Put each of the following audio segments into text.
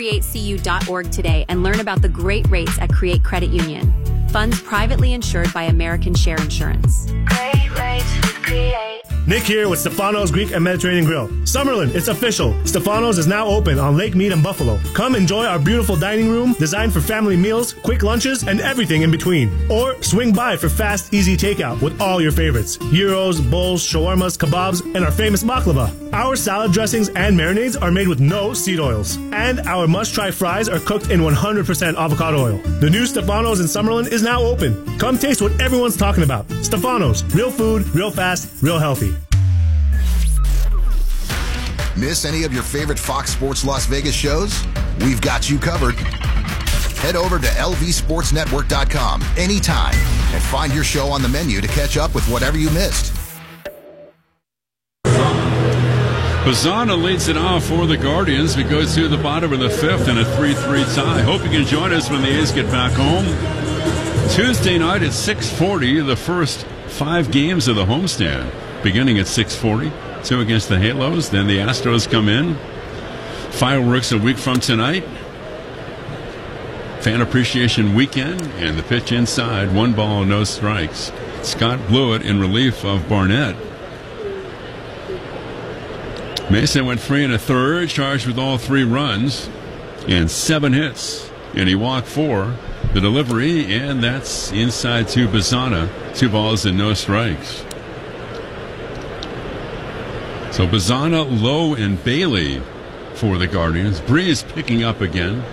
CreateCU.org today and learn about the great rates at Create Credit Union. Funds privately insured by American Share Insurance. Great rates with Create. Nick here with Stefano's Greek and Mediterranean Grill. Summerlin, it's official. Stefano's is now open on Lake Mead and Buffalo. Come enjoy our beautiful dining room designed for family meals, quick lunches, and everything in between. Or swing by for fast, easy takeout with all your favorites. Gyros, bowls, shawarmas, kebabs, and our famous baklava. Our salad dressings and marinades are made with no seed oils. And our must-try fries are cooked in 100% avocado oil. The new Stefano's in Summerlin is now open. Come taste what everyone's talking about. Stefano's, real food, real fast, real healthy. Miss any of your favorite Fox Sports Las Vegas shows? We've got you covered. Head over to lvsportsnetwork.com anytime and find your show on the menu to catch up with whatever you missed. Bazzana leads it off for the Guardians. We go to the bottom of the fifth in a 3-3 tie. Hope you can join us when the A's get back home. Tuesday night at 6:40, the first 5 games of the homestand, beginning at 6:40. 2 against the Halos. Then the Astros come in. Fireworks a week from tonight. Fan Appreciation Weekend. And the pitch inside. 1 ball, no strikes. Scott Blewett in relief of Barnett. Mason went 3 1/3, charged with all 3 runs and 7 hits. And he walked 4. The delivery, and that's inside to Bazzana. 2 balls and no strikes. So Bazzana, Lowe, and Bailey for the Guardians. Breeze picking up again.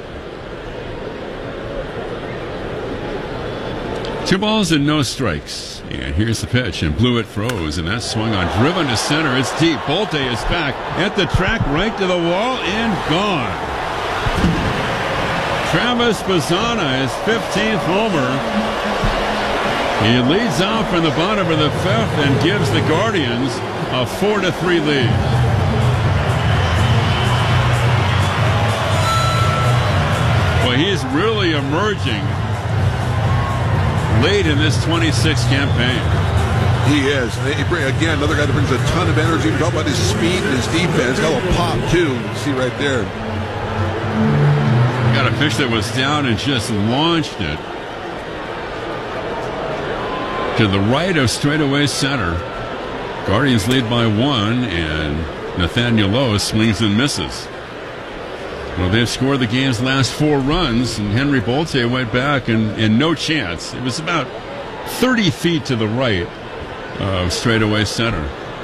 2 balls and no strikes. And here's the pitch, and Blewett throws, and that's swung on, driven to center. It's deep. Bolte is back at the track, right to the wall, and gone. Travis Bazzana, his 15th homer. He leads off from the bottom of the 5th and gives the Guardians a 4-3 lead. Well, he's really emerging late in this 26 campaign. He is. Again, another guy that brings a ton of energy. We talk about his speed and his defense. Got a little pop, too. You see right there. Got a pitch that was down and just launched it to the right of straightaway center. Guardians lead by 1, and Nathaniel Lowe swings and misses. Well, they've scored the game's last 4 runs, and Henry Bolte went back and no chance. It was about 30 feet to the right of straightaway center.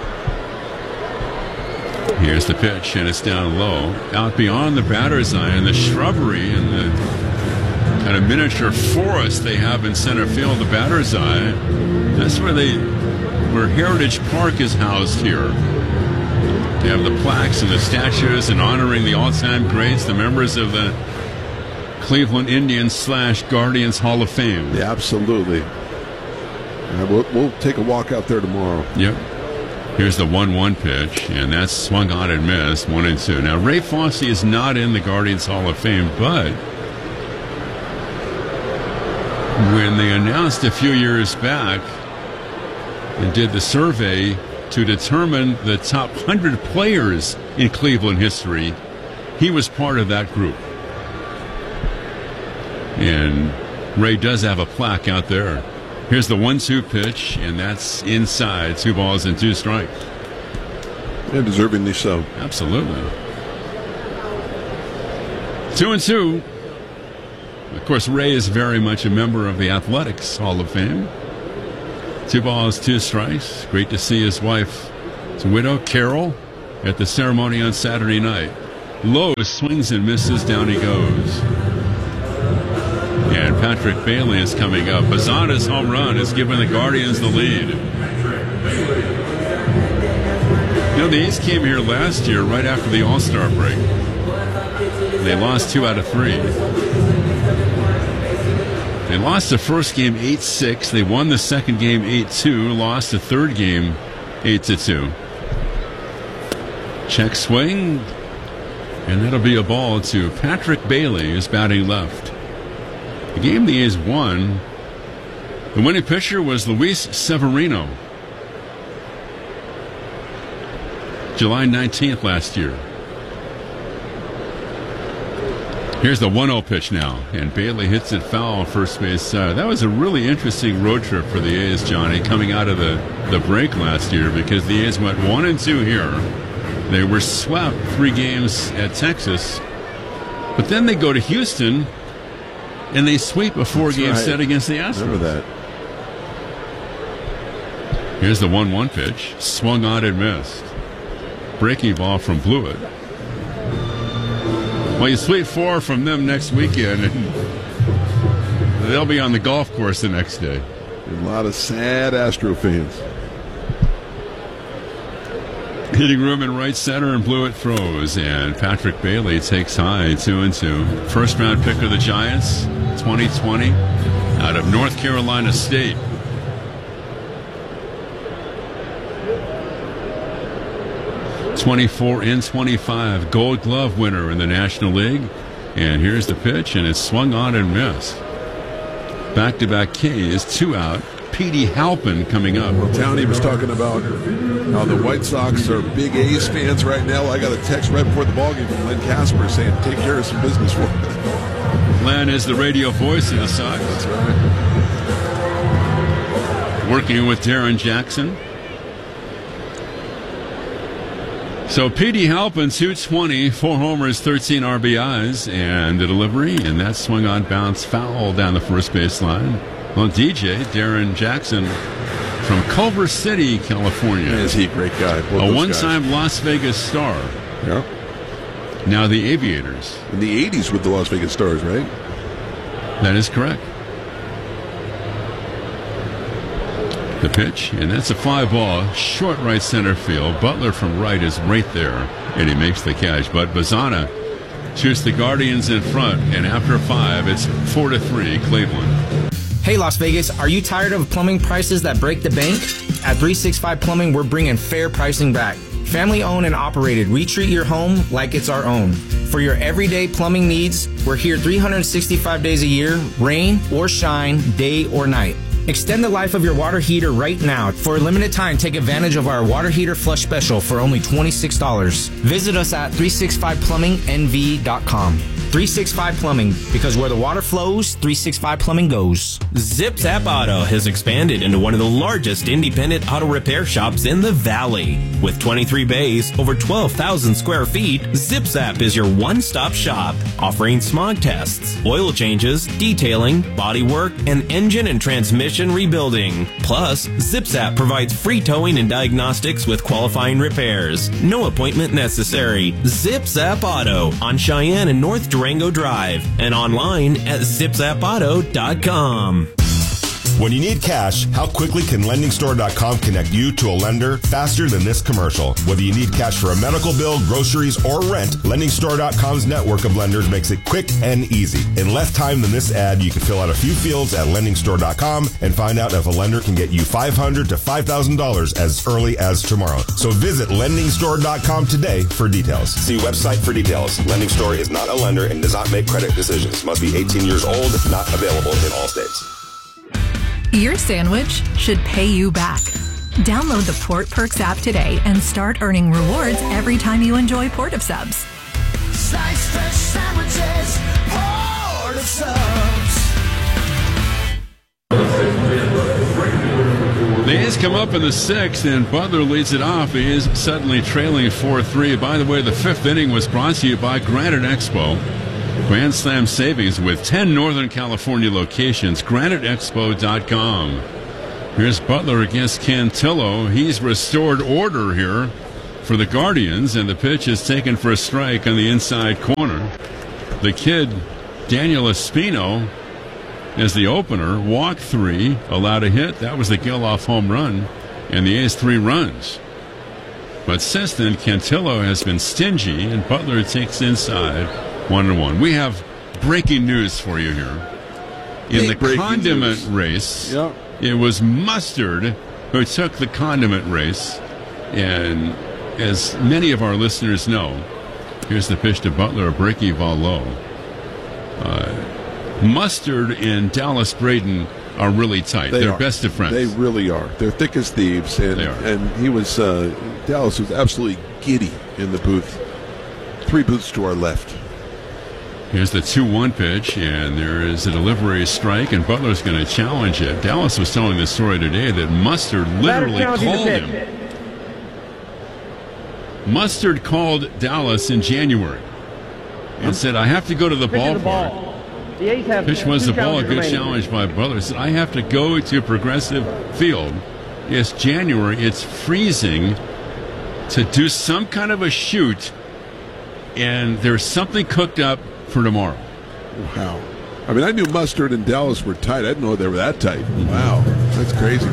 Here's the pitch, and it's down low. Out beyond the batter's eye and the shrubbery and the kind of miniature forest they have in center field, the batter's eye. That's where Heritage Park is housed here. They have the plaques and the statues and honoring the all-time greats, the members of the Cleveland Indians / Guardians Hall of Fame. Yeah, absolutely. We'll take a walk out there tomorrow. Yep. Here's the 1-1 pitch, and that's swung on and missed, 1-2. Now, Ray Fosse is not in the Guardians Hall of Fame, but when they announced a few years back and did the survey to determine the top 100 players in Cleveland history, he was part of that group. And Ray does have a plaque out there. Here's the 1-2 pitch, and that's inside. 2 balls and 2 strikes. Yeah, deservingly so. Absolutely. 2-2. Of course, Ray is very much a member of the Athletics Hall of Fame. 2 balls, 2 strikes. Great to see his wife, his widow, Carol, at the ceremony on Saturday night. Lowe swings and misses. Down he goes. And Patrick Bailey is coming up. Bazzana's home run has given the Guardians the lead. You know, the A's came here last year right after the All-Star break. They lost 2 out of 3. They lost the first game 8-6. They won the second game 8-2. Lost the third game 8-2. Check swing. And that'll be a ball to Patrick Bailey, who's batting left. The game the A's won, the winning pitcher was Luis Severino. July 19th last year. Here's the 1-0 pitch now, and Bailey hits it foul first base. That was a really interesting road trip for the A's, Johnny, coming out of the break last year, because the A's went 1-2 here. They were swept 3 games at Texas, but then they go to Houston and they sweep a 4-game set against the Astros. Remember that. Here's the 1-1 pitch, swung on and missed. Breaking ball from Blewett. Well, you sweep 4 from them next weekend, and they'll be on the golf course the next day. A lot of sad Astro fans. Hitting room in right center, and Blewett throws, and Patrick Bailey takes high, 2-2. First round pick of the Giants, 2020, out of North Carolina State. '24-25 Gold Glove winner in the National League. And here's the pitch, and it's swung on and missed. Back-to-back Ks, 2 out. Petey Halpin coming up. Well, Townie was talking about how the White Sox are big A's fans right now. I got a text right before the ballgame from Len Casper saying, take care of some business for me. Len is the radio voice of the Sox. That's right. Working with Darren Jackson. So Petey Halpin, 220, 4 homers, 13 RBIs, and the delivery, and that swung on bounce foul down the first baseline. Well, DJ, Darren Jackson from Culver City, California. Man, is he a great guy. A one-time Las Vegas star. Yeah. Now the Aviators. In the 80s with the Las Vegas Stars, right? That is correct. The pitch, and that's a fly ball, short right center field. Butler from right is right there, and he makes the catch. But Bazana shoots the Guardians in front, and after 5, it's 4-3 Cleveland. Hey Las Vegas, are you tired of plumbing prices that break the bank? At 365 Plumbing, we're bringing fair pricing back. Family owned and operated, we treat your home like it's our own. For your everyday plumbing needs, we're here 365 days a year, rain or shine, day or night. Extend the life of your water heater right now. For a limited time, take advantage of our water heater flush special for only $26. Visit us at 365plummingnv.com. 365 Plumbing, because where the water flows, 365 Plumbing goes. Zip Zap Auto has expanded into one of the largest independent auto repair shops in the Valley. With 23 bays, over 12,000 square feet, Zip Zap is your one-stop shop, offering smog tests, oil changes, detailing, bodywork, and engine and transmission rebuilding. Plus, Zip Zap provides free towing and diagnostics with qualifying repairs. No appointment necessary. Zip Zap Auto on Cheyenne and North Durango Drive, and online at zipzapauto.com. When you need cash, how quickly can LendingStore.com connect you to a lender faster than this commercial? Whether you need cash for a medical bill, groceries, or rent, LendingStore.com's network of lenders makes it quick and easy. In less time than this ad, you can fill out a few fields at LendingStore.com and find out if a lender can get you $500 to $5,000 as early as tomorrow. So visit LendingStore.com today for details. See website for details. Lending Store is not a lender and does not make credit decisions. Must be 18 years old, not available in all states. Your sandwich should pay you back. Download the Port Perks app today and start earning rewards every time you enjoy Port of Subs. Slice fresh sandwiches, Port of Subs. The A's come up in the 6th, and Butler leads it off. He is suddenly trailing 4-3. By the way, the 5th inning was brought to you by Granite Expo. Grand Slam savings with 10 Northern California locations. GraniteExpo.com. Here's Butler against Cantillo. He's restored order here for the Guardians, and the pitch is taken for a strike on the inside corner. The kid, Daniel Espino, as the opener, walked 3, allowed a hit. That was the Geloff home run, and the A's 3 runs. But since then, Cantillo has been stingy, and Butler takes inside 1-1. We have breaking news for you here. In the condiment race, it was Mustard who took the condiment race. And as many of our listeners know, here's the pitch to Butler, a breaking ball low. Mustard and Dallas Braden are really tight. They're best of friends. They really are. They're thick as thieves. And, they are. And he was, Dallas was absolutely giddy in the booth. 3 booths to our left. Here's the 2-1 pitch, and there is a delivery strike, and Butler's going to challenge it. Dallas was telling this story today that Mustard literally called him. Mustard called Dallas in January and said, I have to go to the ballpark. Pitch was the ball, a good challenge by Butler. Said, I have to go to Progressive Field. It's January, it's freezing, to do some kind of a shoot, and there's something cooked up for tomorrow. Wow. I mean, I knew Mustard and Dallas were tight. I didn't know they were that tight. Wow. That's crazy.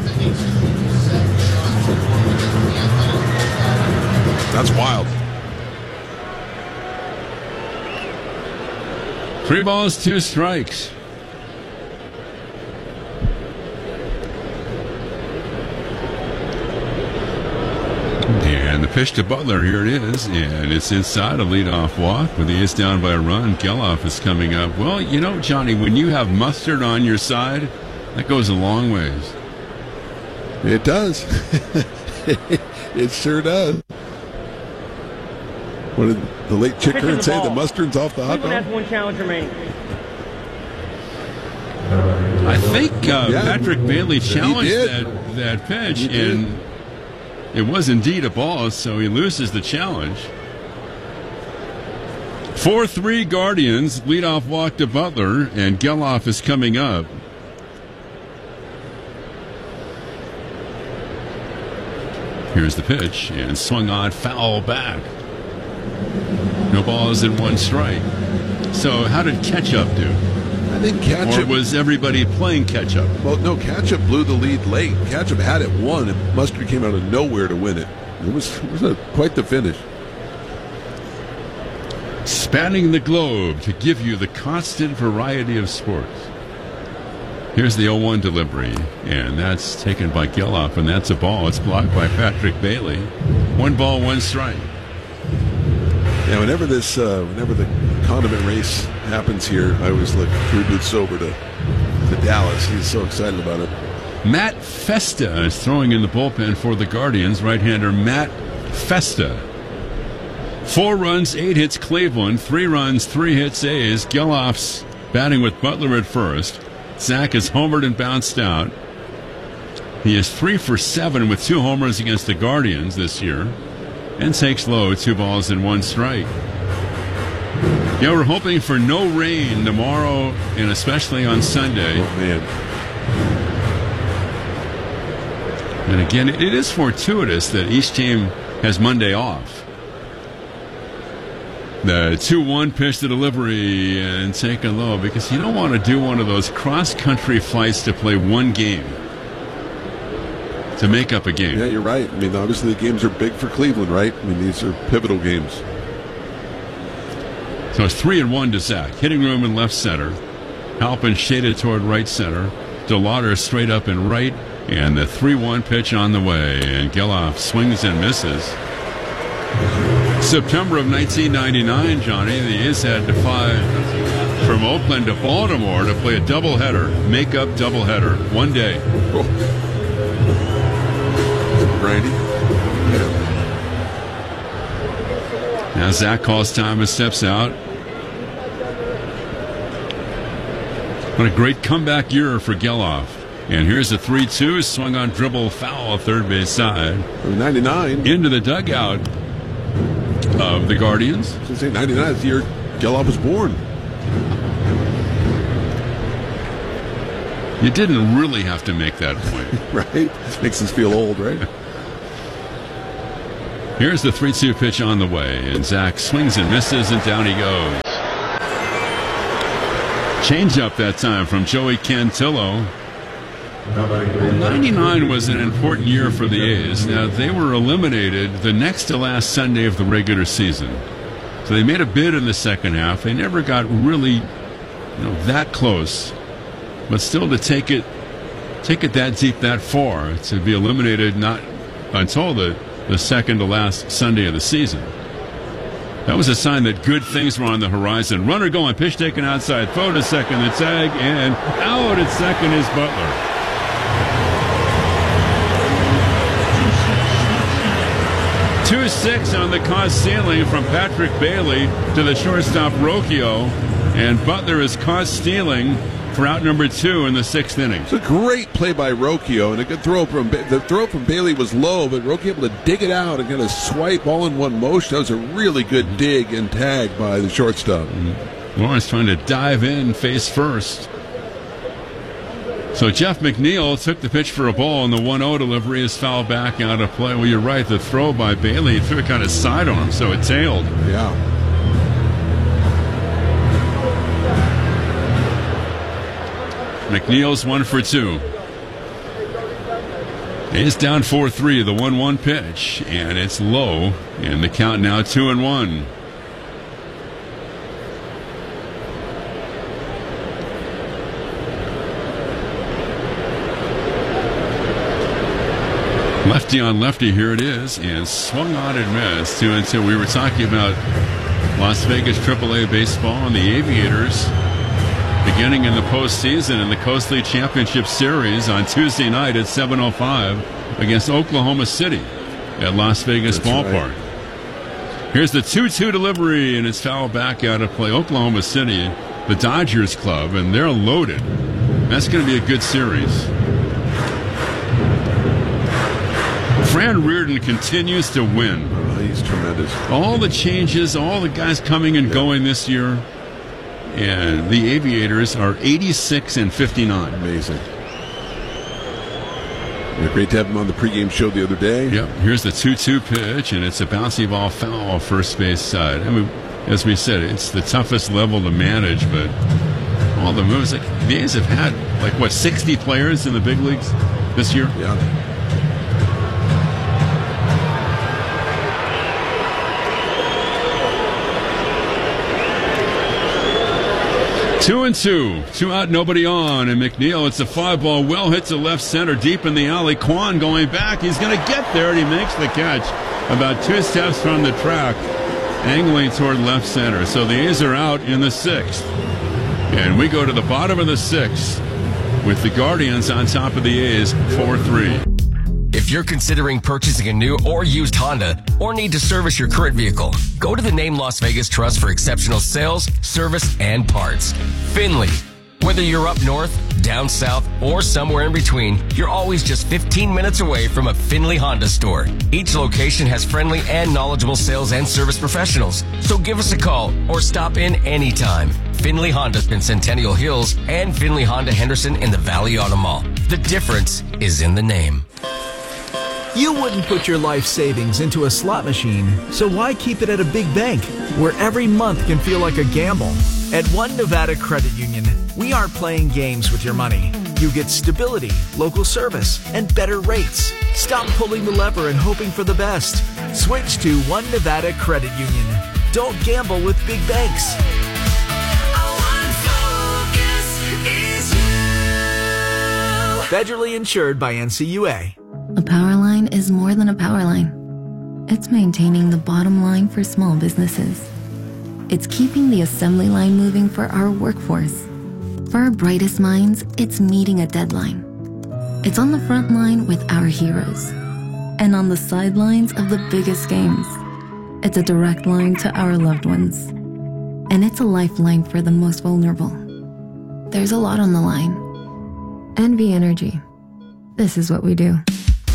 That's wild. 3 balls, 2 strikes. And the pitch to Butler, here it is, and it's inside a leadoff walk with the ace down by a run. Geloff is coming up. Well, you know, Johnny, when you have Mustard on your side, that goes a long ways. It does. It sure does. What did the late Chick Hearn say? The Mustard's off the hot dog? Cleveland has 1 challenge remaining. I think Patrick Bailey challenged that pitch, and it was indeed a ball, so he loses the challenge. 4-3 Guardians, leadoff walk to Butler, and Geloff is coming up. Here's the pitch, and swung on, foul back. No balls and 1 strike. So how did Ketchup do? I think Ketchup... Or was everybody playing Ketchup? Well, no, Ketchup blew the lead late. Ketchup had it won, and Mustard came out of nowhere to win it. It was quite the finish. Spanning the globe to give you the constant variety of sports. Here's the 0-1 delivery, and that's taken by Geloff, and that's a ball. It's blocked by Patrick Bailey. 1 ball, 1 strike. Yeah, whenever the condiment race happens here, I always look 3 boots sober to Dallas. He's so excited about it. Matt Festa is throwing in the bullpen for the Guardians. Right-hander Matt Festa. 4 runs, 8 hits Cleveland. 3 runs, 3 hits A's. Geloff's batting with Butler at first. Zach is homered and bounced out. He is 3 for 7 with 2 homers against the Guardians this year. And takes low, 2 balls and 1 strike. Yeah, we're hoping for no rain tomorrow and especially on Sunday. Oh, man. And again, it is fortuitous that each team has Monday off. The 2-1 pitch to delivery and taken low, because you don't want to do one of those cross-country flights to play 1 game to make up a game. Yeah, you're right. I mean, obviously the games are big for Cleveland, right? I mean, these are pivotal games. So it's 3-1 to Zach. Hitting room in left center. Halpin shaded toward right center. DeLauder straight up and right. And the 3-1 pitch on the way. And Geloff swings and misses. September of 1999, Johnny, the A's had to fly from Oakland to Baltimore to play a doubleheader, make-up doubleheader, 1 day. Oh. Brandy. Yeah. Now Zach calls time and steps out. What a great comeback year for Geloff. And here's a 3-2, swung on dribble, foul, third base side. 99. Into the dugout of the Guardians. I was going to say 99 is the year Geloff was born. You didn't really have to make that point. Right? This makes us feel old, right? Here's the 3-2 pitch on the way, and Zach swings and misses, and down he goes. Change up that time from Joey Cantillo. 99 was an important year for the A's. Now, they were eliminated the next to last Sunday of the regular season. So they made a bid in the second half. They never got really, that close. But still, to take it that deep, that far, to be eliminated not until the second to last Sunday of the season. That was a sign that good things were on the horizon. Runner going, pitch taken outside, throw to second, the tag, and out at second is Butler. 2-6 on the caught stealing from Patrick Bailey to the shortstop Rocchio, and Butler is caught stealing for out number 2 in the 6th inning. It's a great play by Rocchio, and a good throw from the throw from Bailey was low, but Rocchio able to dig it out and kind of swipe all in one motion. That was a really good dig and tag by the shortstop. Lawrence trying to dive in face first. So Jeff McNeil took the pitch for a ball, and the 1-0 delivery is fouled back out of play. Well, you're right. The throw by Bailey threw it kind of sidearm, so it tailed. Yeah. McNeil's 1 for 2. He's down 4-3. The 1-1 pitch, and it's low. And the count now 2-1. Lefty on lefty, here it is, and swung on and missed. 2-2. We were talking about Las Vegas AAA baseball and the Aviators beginning in the postseason in the Coast League Championship Series on Tuesday night at 7:05 against Oklahoma City at Las Vegas Ballpark. Right. Here's the 2-2 delivery, and it's fouled back out of play. Oklahoma City, the Dodgers club, and they're loaded. That's going to be a good series. Fran Reardon continues to win. Oh, he's tremendous. All the changes, all the guys coming and going this year. And the Aviators are 86-59. Amazing. Yeah, great to have him on the pregame show the other day. Yep. Here's the 2-2 pitch, and it's a bouncy ball foul first base side. I mean, as we said, it's the toughest level to manage, but all the moves. Like, the A's have had, 60 players in the big leagues this year? Yeah. 2-2, 2 out, nobody on, and McNeil, it's a fly ball, well hit to left center, deep in the alley. Kwan going back, he's going to get there, and he makes the catch about 2 steps from the track, angling toward left center. So the A's are out in the 6th, and we go to the bottom of the 6th with the Guardians on top of the A's 4-3. If you're considering purchasing a new or used Honda or need to service your current vehicle, go to the Name Las Vegas Trust for exceptional sales, service, and parts. Finley. Whether you're up north, down south, or somewhere in between, you're always just 15 minutes away from a Finley Honda store. Each location has friendly and knowledgeable sales and service professionals. So give us a call or stop in anytime. Finley Honda in Centennial Hills and Finley Honda Henderson in the Valley Auto Mall. The difference is in the name. You wouldn't put your life savings into a slot machine, so why keep it at a big bank, where every month can feel like a gamble? At One Nevada Credit Union, we aren't playing games with your money. You get stability, local service, and better rates. Stop pulling the lever and hoping for the best. Switch to One Nevada Credit Union. Don't gamble with big banks. Federally insured by NCUA. A power line is more than a power line. It's maintaining the bottom line for small businesses. It's keeping the assembly line moving for our workforce. For our brightest minds, it's meeting a deadline. It's on the front line with our heroes. And on the sidelines of the biggest games. It's a direct line to our loved ones. And it's a lifeline for the most vulnerable. There's a lot on the line. NV Energy. This is what we do.